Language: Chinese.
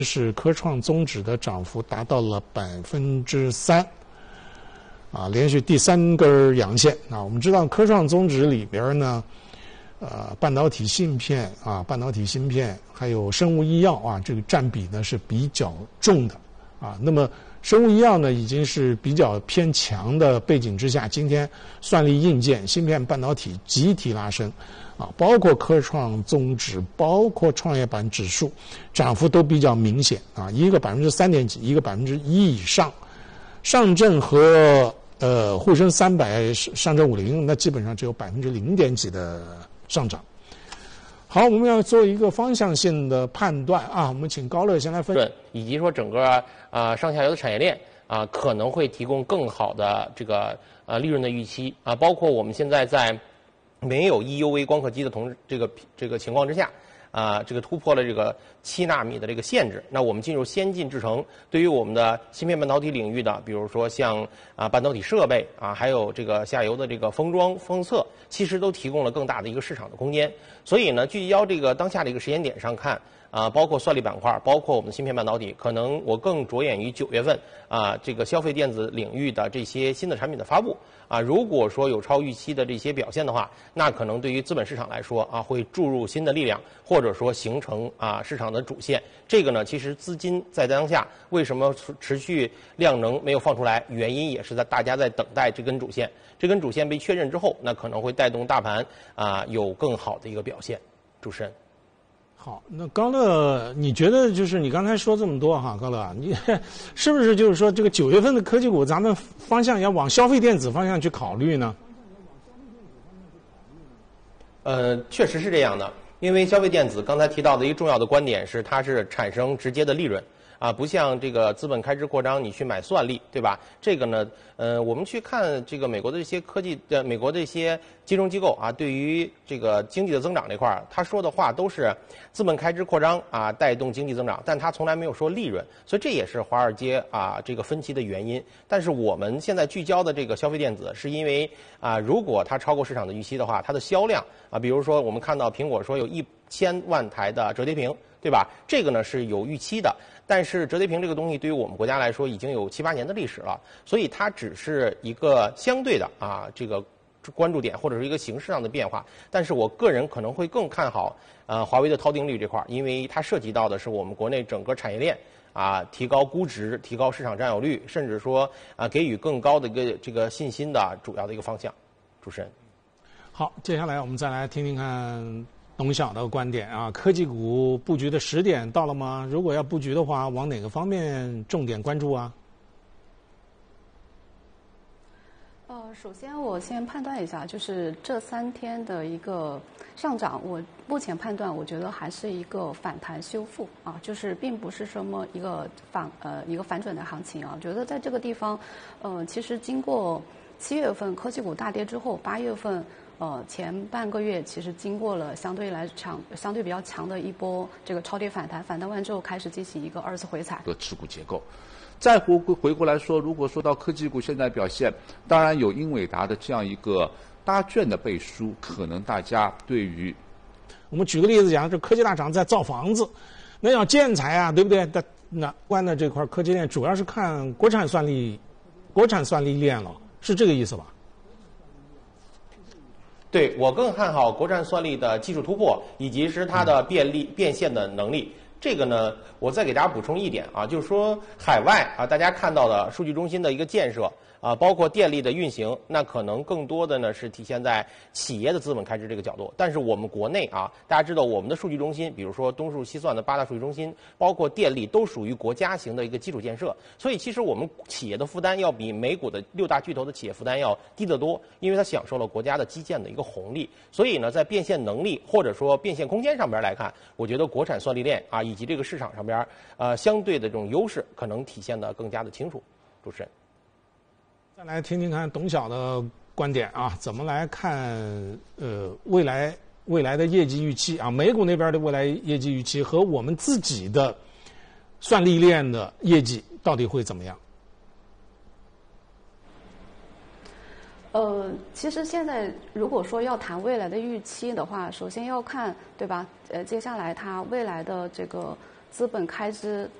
是科创综指的涨幅达到了3%，连续第3根阳线。我们知道科创综指里边呢，半导体芯片还有生物医药这个占比呢是比较重的那么生物医药呢已经是比较偏强的背景之下，今天算力硬件、芯片、半导体集体拉升包括科创综指，包括创业板指数，涨幅都比较明显一个3.几，一个1%以上。上证和沪深300、上证50，那基本上只有0.几的上涨。好，我们要做一个方向性的判断我们请高乐先来分析， 以及说整个上下游的产业链可能会提供更好的这个利润的预期包括我们现在在没有 EUV 光刻机的这个情况之下这个突破了这个7纳米的这个限制，那我们进入先进制程，对于我们的芯片半导体领域的，比如说像半导体设备还有这个下游的这个封装封测，其实都提供了更大的一个市场的空间。所以呢，聚焦这个当下的一个时间点上看包括算力板块，包括我们的芯片半导体，可能我更着眼于9月份这个消费电子领域的这些新的产品的发布如果说有超预期的这些表现的话，那可能对于资本市场来说会注入新的力量，或者说形成市场的主线。这个呢，其实资金在当下为什么持续量能没有放出来，原因也是大家在等待这根主线。这根主线被确认之后，那可能会带动大盘有更好的一个表现。主持人。 好，那高乐，你觉得就是你刚才说这么多高乐，你是不是就是说这个9月份的科技股，咱们方向要往消费电子方向去考虑呢？ 确实是这样的，因为消费电子刚才提到的一个重要的观点是，它是产生直接的利润不像这个资本开支扩张，你去买算力，对吧？这个呢，我们去看这个美国的一些美国的一些金融机构对于这个经济的增长这块他说的话都是资本开支扩张带动经济增长，但他从来没有说利润，所以这也是华尔街这个分歧的原因。但是我们现在聚焦的这个消费电子，是因为如果它超过市场的预期的话，它的销量比如说我们看到苹果说有1000万台的折叠屏，对吧？这个呢是有预期的。但是折叠屏这个东西对于我们国家来说已经有7、8年的历史了，所以它只是一个相对的这个关注点或者是一个形式上的变化。但是我个人可能会更看好华为的套定率这块，因为它涉及到的是我们国内整个产业链提高估值、提高市场占有率，甚至说给予更高的一个这个信心的主要的一个方向。主持人。 好，接下来我们再来听听看董晓的观点科技股布局的时点到了吗？如果要布局的话，往哪个方面重点关注首先我先判断一下，就是这3天的一个上涨，我目前判断，我觉得还是一个反弹修复就是并不是什么一个反转的行情我觉得在这个地方，其实经过7月份科技股大跌之后，8月份。前半个月其实经过了相对比较强的一波这个超跌反弹，反弹完之后开始进行一个2次回踩。 持股结构，再回过来说，如果说到科技股现在表现，当然有英伟达的这样一个搭券的背书，可能大家对于我们举个例子讲，这科技大厂在造房子，那要建材对不对？那关的这块科技链主要是看国产算力链了，是这个意思吧？ 对，我更看好国产算力的技术突破，以及是它的变现的能力。这个呢，我再给大家补充一点就是说海外大家看到的数据中心的一个建设包括电力的运行，那可能更多的呢是体现在企业的资本开支这个角度。但是我们国内大家知道我们的数据中心，比如说东数西算的8大数据中心，包括电力，都属于国家型的一个基础建设。所以其实我们企业的负担要比美股的6大巨头的企业负担要低得多，因为它享受了国家的基建的一个红利。所以呢，在变现能力或者说变现空间上边来看，我觉得国产算力链以及这个市场上边相对的这种优势可能体现得更加的清楚。主持人。 再来听听看董晓的观点怎么来看未来的业绩预期美股那边的未来业绩预期和我们自己的算力链的业绩到底会怎么样？ 其实现在如果说要谈未来的预期的话，首先要看对吧？接下来它未来的这个资本开支